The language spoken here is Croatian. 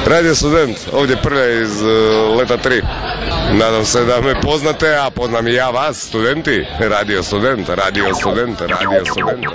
Radio Student, ovdje prve iz leta 3. Nadam se da me poznate, a poznam i ja vas, studenti. Radio Student, Radio Student, Radio Student.